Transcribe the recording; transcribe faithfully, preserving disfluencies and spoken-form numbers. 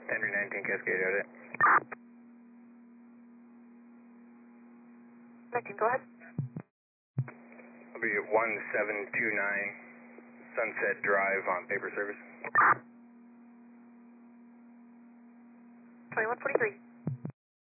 Henry nineteen Cascade, got it. nineteen, go ahead. I'll be at one seven two nine Sunset Drive on paper service. twenty-one forty-three.